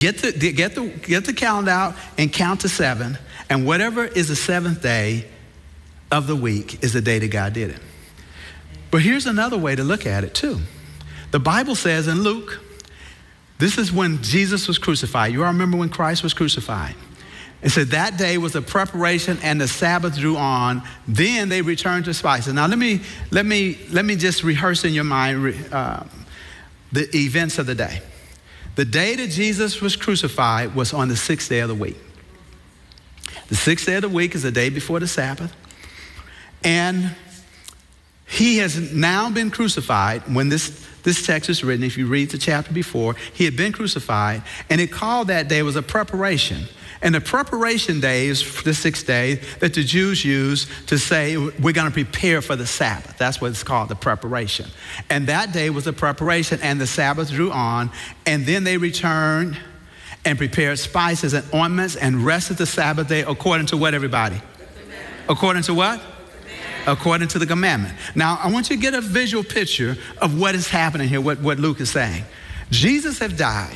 Get the calendar out and count to 7. And whatever is the 7th day of the week is the day that God did it. But here's another way to look at it too. The Bible says in Luke, this is when Jesus was crucified. You all remember when Christ was crucified. It said that day was a preparation and the Sabbath drew on. Then they returned to spices. Now let me just rehearse in your mind the events of the day. The day that Jesus was crucified was on the 6th day of the week. The 6th day of the week is the day before the Sabbath. And he has now been crucified. When this text is written, if you read the chapter before, he had been crucified, and it called that day was a preparation. And the preparation day is the 6th day that the Jews use to say we're going to prepare for the Sabbath. That's what it's called, the preparation. And that day was a preparation, and the Sabbath drew on, and then they returned and prepared spices and ointments and rested the Sabbath day according to what, everybody? According to what? According to the commandment. Now, I want you to get a visual picture of what is happening here, what Luke is saying. Jesus had died.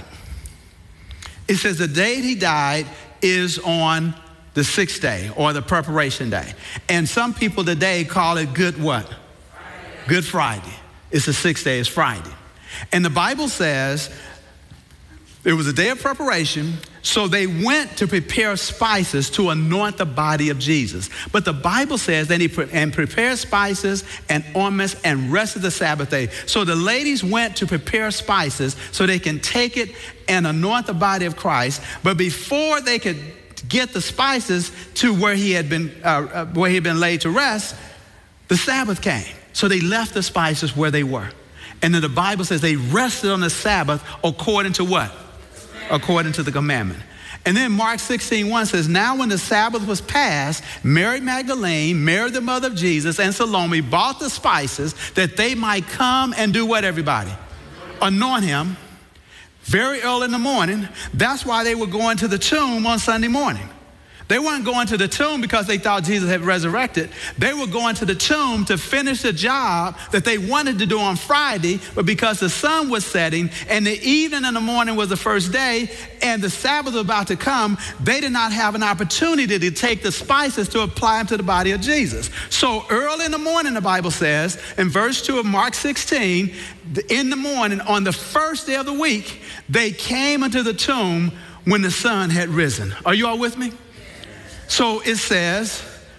It says the day he died is on the 6th day, or the preparation day. And some people today call it Good what? Friday. Good Friday. It's the 6th day, it's Friday. And the Bible says it was a day of preparation, so they went to prepare spices to anoint the body of Jesus. But the Bible says that he prepared spices and ointments and rested the Sabbath day. So the ladies went to prepare spices so they can take it and anoint the body of Christ. But before they could get the spices to where he had been laid to rest, the Sabbath came. So they left the spices where they were. And then the Bible says they rested on the Sabbath according to what? According to the commandment. And then Mark 16:1 says, now when the Sabbath was passed, Mary Magdalene, Mary the mother of Jesus, and Salome bought the spices that they might come and do what, everybody? Anoint him very early in the morning. That's why they were going to the tomb on Sunday morning. They weren't going to the tomb because they thought Jesus had resurrected. They were going to the tomb to finish the job that they wanted to do on Friday, but because the sun was setting and the evening and the morning was the first day and the Sabbath was about to come, they did not have an opportunity to take the spices to apply them to the body of Jesus. So early in the morning, the Bible says, in verse 2 of Mark 16, in the morning, on the first day of the week, they came into the tomb when the sun had risen. Are you all with me? So it says,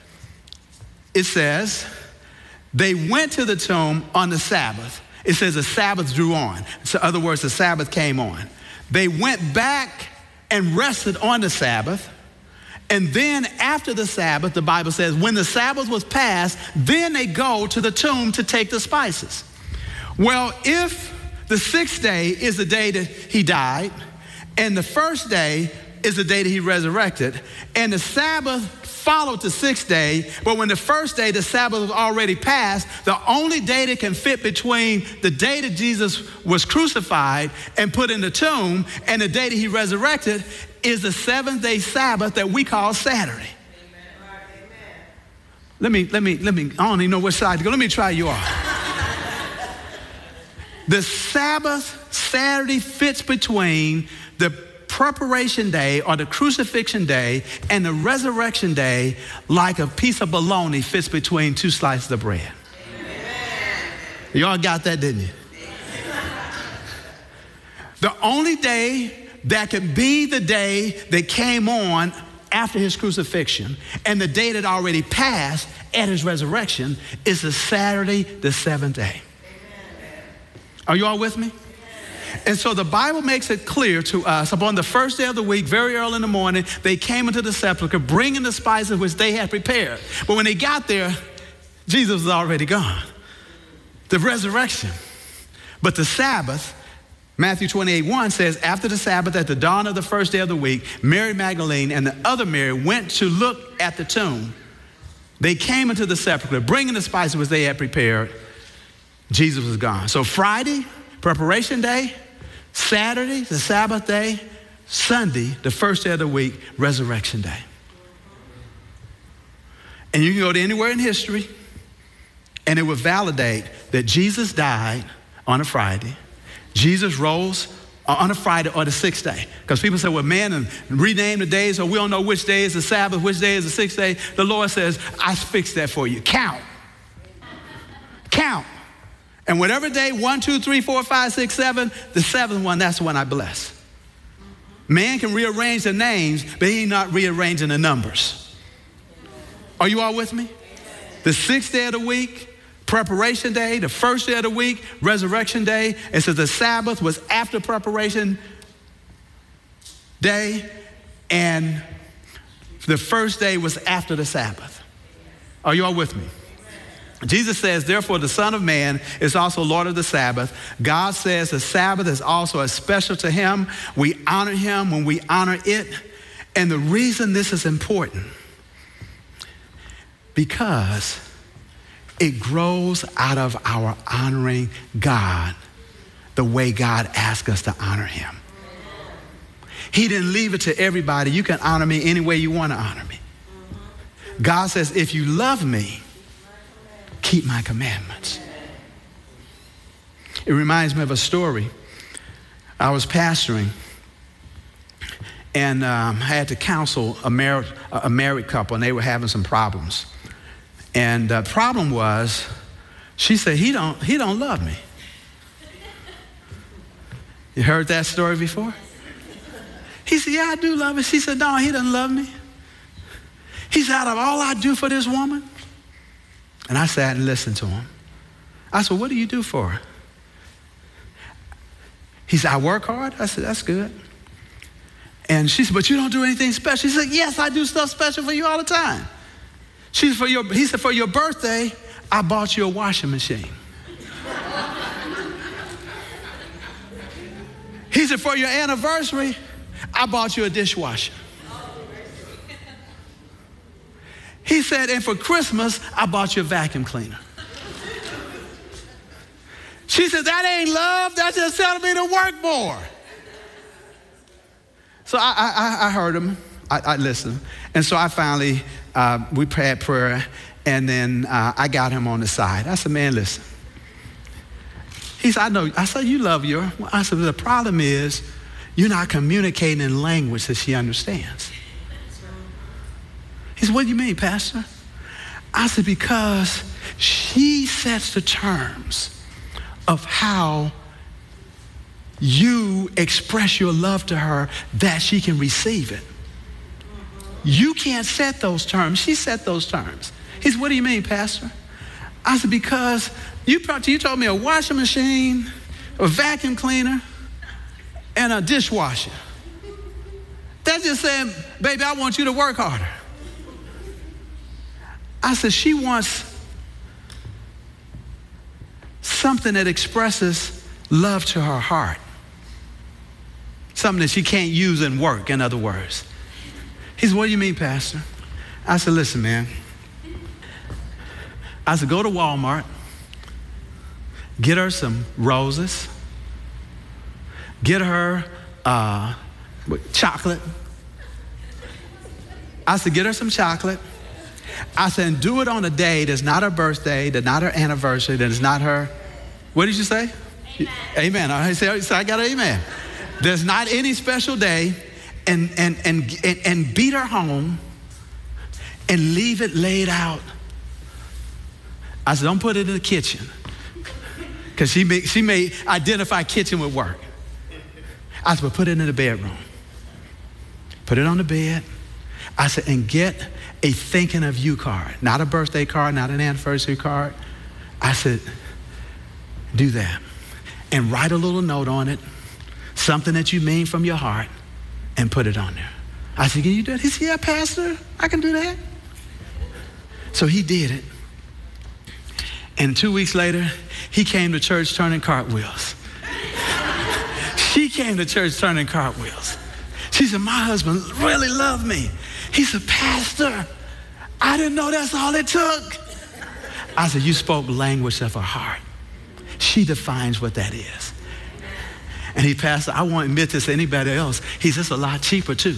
they went to the tomb on the Sabbath. It says the Sabbath drew on. So in other words, the Sabbath came on. They went back and rested on the Sabbath. And then after the Sabbath, the Bible says, when the Sabbath was passed, then they go to the tomb to take the spices. Well, if the 6th day is the day that he died, and the first day is the day that he resurrected, and the Sabbath followed the 6th day, but when the first day, the Sabbath was already passed, the only day that can fit between the day that Jesus was crucified and put in the tomb and the day that he resurrected is the 7th day Sabbath that we call Saturday. Amen. Let me, I don't even know which side to go. Let me try you all. The Sabbath, Saturday, fits between the preparation day or the crucifixion day and the resurrection day like a piece of bologna fits between two slices of bread. Amen. Y'all got that, didn't you? The only day that can be the day that came on after his crucifixion and the day that already passed at his resurrection is the Saturday, the 7th day. Amen. Are you all with me? And so the Bible makes it clear to us, upon the first day of the week, very early in the morning, they came into the sepulcher, bringing the spices which they had prepared. But when they got there, Jesus was already gone. The resurrection. But the Sabbath, Matthew 28:1 says, after the Sabbath, at the dawn of the first day of the week, Mary Magdalene and the other Mary went to look at the tomb. They came into the sepulcher, bringing the spices which they had prepared. Jesus was gone. So Friday, preparation day. Saturday, the Sabbath day. Sunday, the first day of the week, resurrection day. And you can go to anywhere in history and it will validate that Jesus died on a Friday. Jesus rose on a Friday or the sixth day. Because people say, well, man, rename the days, or we don't know which day is the Sabbath, which day is the sixth day. The Lord says, I fixed that for you. Count. Count. And whatever day, 1, 2, 3, 4, 5, 6, 7, the seventh one, that's the one I bless. Man can rearrange the names, but he's not rearranging the numbers. Are you all with me? The sixth day of the week, preparation day, the first day of the week, resurrection day. It says the Sabbath was after preparation day, and the first day was after the Sabbath. Are you all with me? Jesus says, therefore, the Son of Man is also Lord of the Sabbath. God says the Sabbath is also as special to him. We honor him when we honor it. And the reason this is important, because it grows out of our honoring God the way God asked us to honor him. He didn't leave it to everybody. You can honor me any way you want to honor me. God says, if you love me, keep my commandments. It reminds me of a story. I was pastoring, and I had to counsel a married couple, and they were having some problems. And the problem was, she said, he don't love me. You heard that story before? He said, yeah, I do love her. She said, no, he doesn't love me. He said, out of all I do for this woman. And I sat and listened to him. I said, what do you do for her? He said, I work hard. I said, that's good. And she said, but you don't do anything special. He said, yes, I do stuff special for you all the time. He said, for your birthday, I bought you a washing machine. He said, for your anniversary, I bought you a dishwasher. He said, and for Christmas, I bought you a vacuum cleaner. She said, that ain't love. That's just telling me to work more. So I heard him. I listened. And so I finally, we had prayer, and then I got him on the side. I said, man, listen. He said, I know. I said, you love your. I said, the problem is you're not communicating in language that she understands. He said, what do you mean, Pastor? I said, because she sets the terms of how you express your love to her that she can receive it. You can't set those terms. She set those terms. He said, what do you mean, Pastor? I said, because you told me a washing machine, a vacuum cleaner, and a dishwasher. That's just saying, baby, I want you to work harder. I said, she wants something that expresses love to her heart. Something that she can't use in work, in other words. He said, what do you mean, Pastor? I said, listen, man. I said, go to Walmart, get her some roses, get her chocolate. I said, get her some chocolate. I said, and do it on a day that's not her birthday, that's not her anniversary, that is not her, what did you say? Amen. Amen. I said, so I got an amen. There's not any special day, and beat her home and leave it laid out. I said, don't put it in the kitchen, because she may identify kitchen with work. I said, well, put it in the bedroom. Put it on the bed. I said, and get a thinking of you card, not a birthday card, not an anniversary card. I said, do that. And write a little note on it, something that you mean from your heart, and put it on there. I said, can you do it? He said, yeah, Pastor, I can do that. So he did it. And 2 weeks later, he came to church turning cartwheels. She came to church turning cartwheels. She said, my husband really loved me. He said, Pastor, I didn't know that's all it took. I said, you spoke language of her heart. She defines what that is. And he, Pastor, I won't admit this to anybody else. He says, it's a lot cheaper too.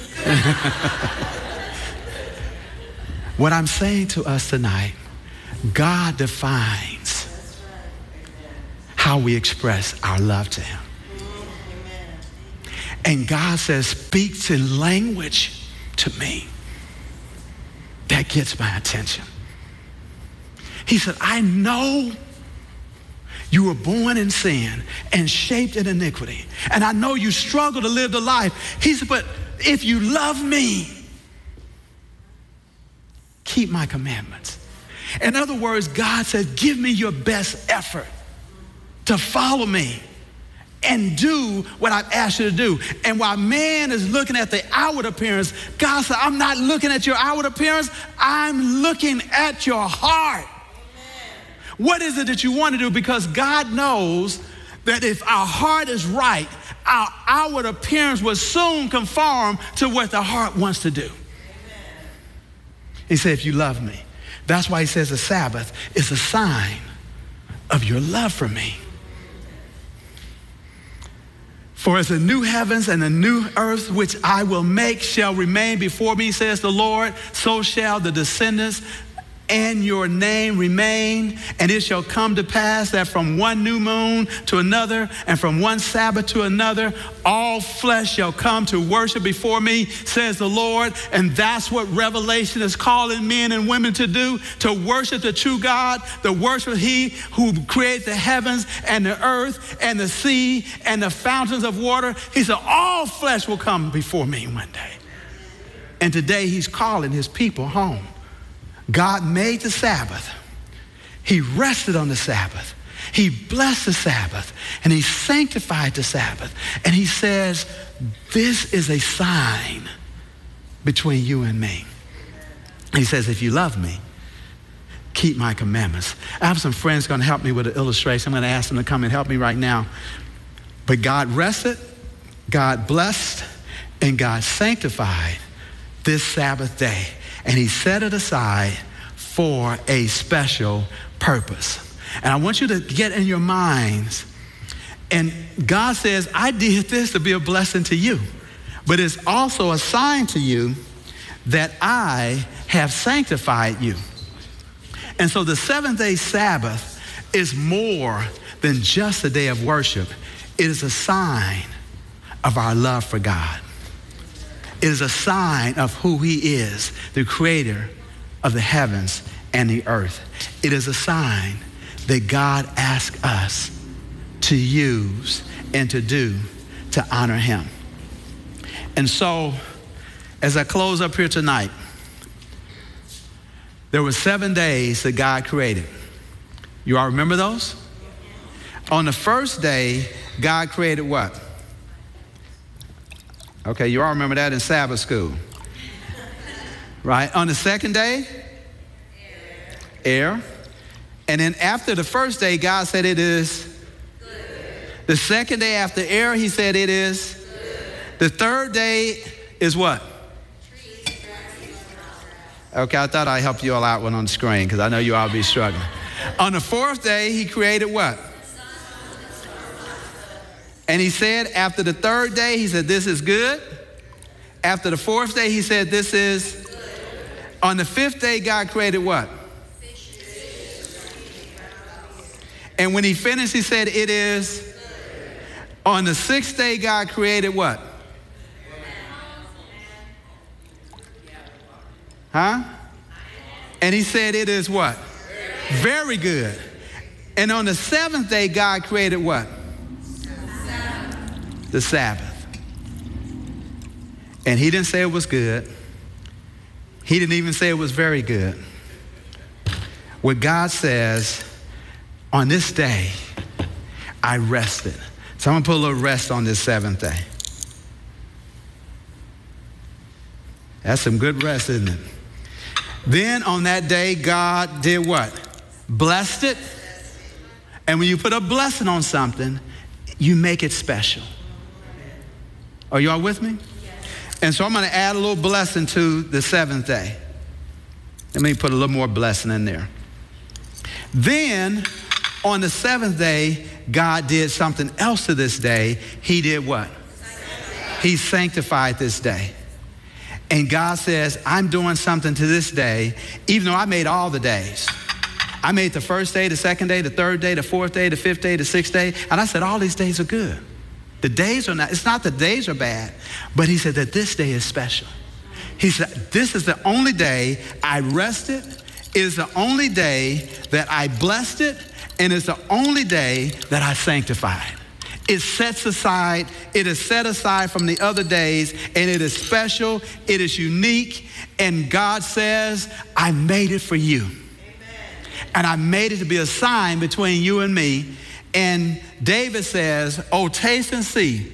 What I'm saying to us tonight, God defines how we express our love to him. And God says, speaks in language to me that gets my attention. He said, I know you were born in sin and shaped in iniquity. And I know you struggle to live the life. He said, but if you love me, keep my commandments. In other words, God said, give me your best effort to follow me and do what I've asked you to do. And while man is looking at the outward appearance, God said, I'm not looking at your outward appearance. I'm looking at your heart. What is it that you want to do? Because God knows that if our heart is right, our outward appearance will soon conform to what the heart wants to do. Amen. He said, if you love me. That's why he says the Sabbath is a sign of your love for me. For as the new heavens and the new earth which I will make shall remain before me, says the Lord, so shall the descendants and your name remain, and it shall come to pass that from one new moon to another, and from one Sabbath to another, all flesh shall come to worship before me, says the Lord. And that's what Revelation is calling men and women to do, to worship the true God, to worship he who created the heavens and the earth and the sea and the fountains of water. He said, all flesh will come before me one day. And today he's calling his people home. God made the Sabbath. He rested on the Sabbath. He blessed the Sabbath, and he sanctified the Sabbath. And he says, this is a sign between you and me. He says, if you love me, keep my commandments. I have some friends going to help me with an illustration. I'm going to ask them to come and help me right now. But God rested, God blessed, and God sanctified this Sabbath day. And he set it aside for a special purpose. And I want you to get in your minds, and God says, I did this to be a blessing to you, but it's also a sign to you that I have sanctified you. And so the seventh-day Sabbath is more than just a day of worship. It is a sign of our love for God. It is a sign of who he is, the creator of the heavens and the earth. It is a sign that God asks us to use and to do to honor him. And so, as I close up here tonight, there were 7 days that God created. You all remember those? On the first day, God created what? Okay, you all remember that in Sabbath school. Right? On the second day? Air. And then after the first day, God said it is good. The second day after air, he said it is good. The third day is what? Okay, I thought I'd help you all out one on the screen because I know you all be struggling. On the fourth day, he created what? And he said after the third day, he said, this is good. After the fourth day, he said, this is good. On the fifth day, God created what? And when he finished, he said, it is good. On the sixth day, God created what? Huh? And he said, it is what? Very good. And on the seventh day, God created what? The Sabbath. And he didn't say it was good. He didn't even say it was very good. What God says, on this day, I rested. So I'm going to put a little rest on this seventh day. That's some good rest, isn't it? Then on that day, God did what? Blessed it. And when you put a blessing on something, you make it special. Are you all with me? Yes. And so I'm going to add a little blessing to the seventh day. Let me put a little more blessing in there. Then on the seventh day, God did something else to this day. He did what? He sanctified this day. And God says, I'm doing something to this day, even though I made all the days. I made the first day, the second day, the third day, the fourth day, the fifth day, the sixth day. And I said, all these days are good. The days are not, it's not the days are bad, but he said that this day is special. He said, this is the only day I rested. It is the only day that I blessed it. And it's the only day that I sanctified. It sets aside, it is set aside from the other days, and it is special, it is unique, and God says, I made it for you. Amen. And I made it to be a sign between you and me. And David says, oh, taste and see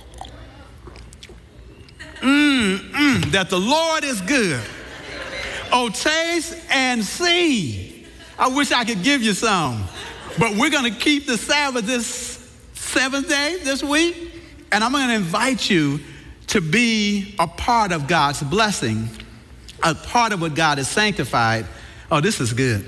that the Lord is good. Oh, taste and see. I wish I could give you some. But we're going to keep the Sabbath this 7th day this week. And I'm going to invite you to be a part of God's blessing, a part of what God has sanctified. Oh, this is good.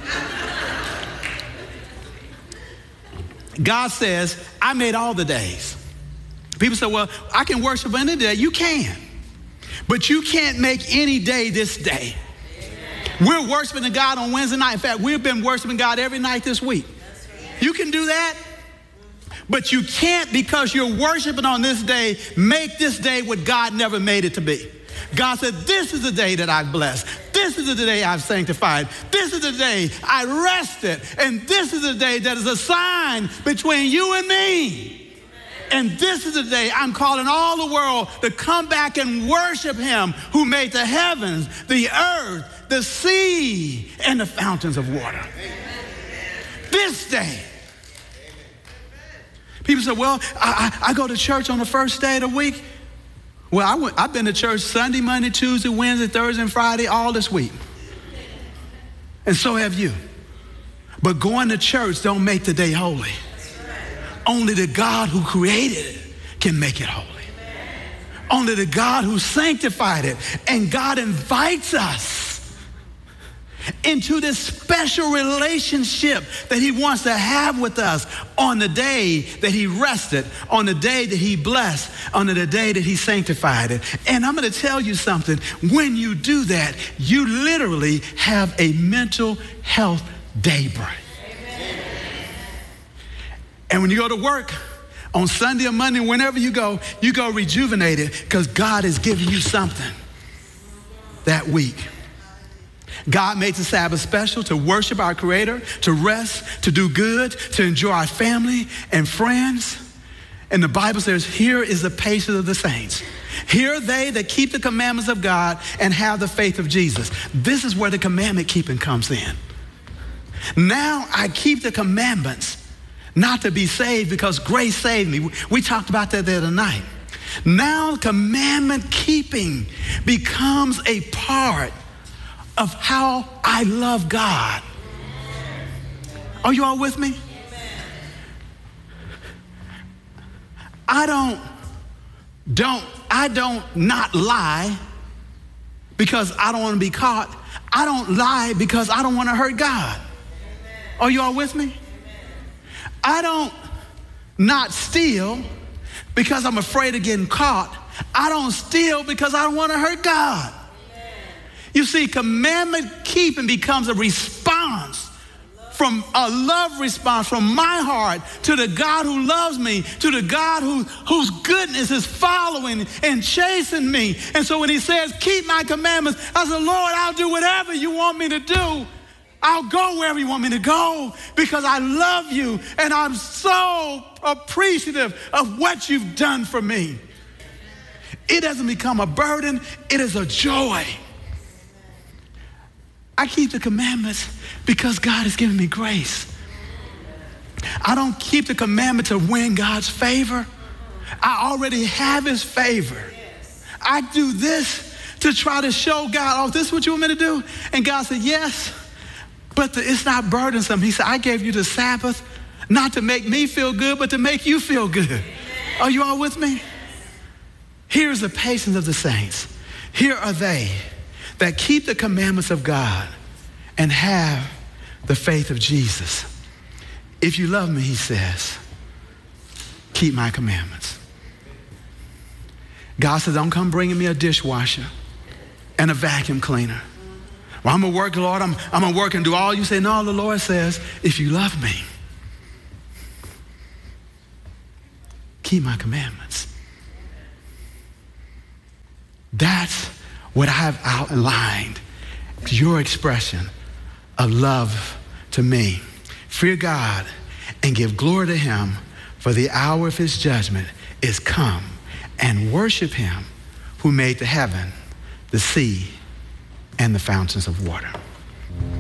God says, I made all the days. People say, well, I can worship any day. You can. But you can't make any day this day. We're worshiping God on Wednesday night. In fact, we've been worshiping God every night this week. You can do that, but you can't, because you're worshiping on this day, make this day what God never made it to be. God said, this is the day that I've blessed. This is the day I've sanctified. This is the day I rested. And this is the day that is a sign between you and me. And this is the day I'm calling all the world to come back and worship him who made the heavens, the earth, the sea, and the fountains of water. This day. People say, well, I go to church on the first day of the week. Well, I've been to church Sunday, Monday, Tuesday, Wednesday, Thursday, and Friday, all this week. And so have you. But going to church don't make the day holy. Only the God who created it can make it holy. Only the God who sanctified it. And God invites us into this special relationship that he wants to have with us on the day that he rested, on the day that he blessed, on the day that he sanctified it. And I'm going to tell you something. When you do that, you literally have a mental health daybreak. And when you go to work on Sunday or Monday, whenever you go rejuvenated, because God is giving you something that week. God made the Sabbath special to worship our Creator, to rest, to do good, to enjoy our family and friends. And the Bible says, here is the patience of the saints. Here are they that keep the commandments of God and have the faith of Jesus. This is where the commandment keeping comes in. Now I keep the commandments not to be saved because grace saved me. We talked about that the other night. Now commandment keeping becomes a part of how I love God. Are you all with me? I don't not lie because I don't want to be caught. I don't lie because I don't want to hurt God. Are you all with me? I don't not steal because I'm afraid of getting caught. I don't steal because I don't want to hurt God. You see, commandment keeping becomes a response, from a love response from my heart to the God who loves me, to the God whose goodness is following and chasing me. And so when he says, keep my commandments, I said, Lord, I'll do whatever you want me to do. I'll go wherever you want me to go because I love you and I'm so appreciative of what you've done for me. It doesn't become a burden, it is a joy. I keep the commandments because God has given me grace. I don't keep the commandment to win God's favor. I already have his favor. I do this to try to show God, oh, this is what you want me to do? And God said, yes, but it's not burdensome. He said, I gave you the Sabbath not to make me feel good, but to make you feel good. Are you all with me? Here's the patience of the saints. Here are they that keep the commandments of God and have the faith of Jesus. If you love me, he says, keep my commandments. God says, don't come bringing me a dishwasher and a vacuum cleaner. Well, I'm going to work, Lord. I'm going to work and do all you say. No, the Lord says, if you love me, keep my commandments. That's what I've outlined, your expression of love to me. Fear God and give glory to him, for the hour of his judgment is come, and worship him who made the heaven, the sea, and the fountains of water.